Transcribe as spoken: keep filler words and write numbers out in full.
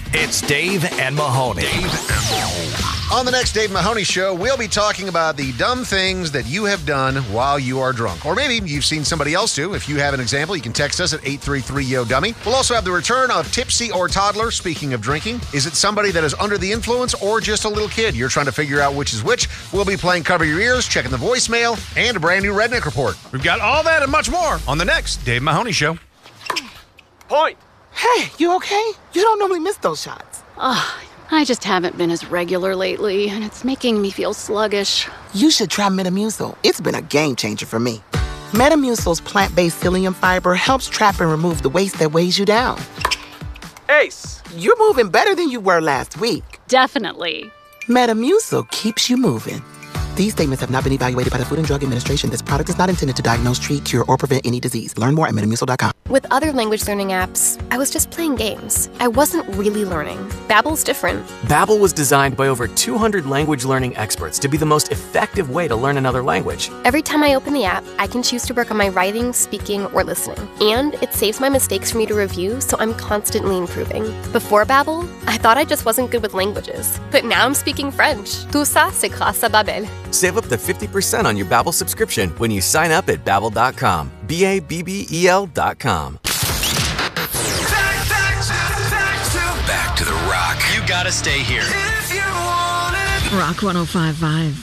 It's Dave and Mahoney. Dave and Mahoney. On the next Dave Mahoney Show, we'll be talking about the dumb things that you have done while you are drunk. Or maybe you've seen somebody else do. If you have an example, you can text us at eight three three, Y O, dummy. We'll also have the return of Tipsy or Toddler. Speaking of drinking, is it somebody that is under the influence or just a little kid? You're trying to figure out which is which. We'll be playing Cover Your Ears, checking the voicemail, and a brand new Redneck Report. We've got all that and much more on the next Dave Mahoney Show. Point. Hey, you okay? You don't normally miss those shots. Oh, I just haven't been as regular lately, and it's making me feel sluggish. You should try Metamucil. It's been a game changer for me. Metamucil's plant-based psyllium fiber helps trap and remove the waste that weighs you down. Ace. You're moving better than you were last week. Definitely. Metamucil keeps you moving. These statements have not been evaluated by the Food and Drug Administration. This product is not intended to diagnose, treat, cure, or prevent any disease. Learn more at metamucil dot com. With other language learning apps, I was just playing games. I wasn't really learning. Babbel's different. Babbel was designed by over two hundred language learning experts to be the most effective way to learn another language. Every time I open the app, I can choose to work on my writing, speaking, or listening. And it saves my mistakes for me to review, so I'm constantly improving. Before Babbel, I thought I just wasn't good with languages. But now I'm speaking French. Tout ça, c'est grâce à Babbel. Save up to fifty percent on your Babbel subscription when you sign up at babbel dot com. B A B B E L dot com. Back, back, to, back, to, back to the rock. You gotta stay here. If you want it. Rock one oh five point five.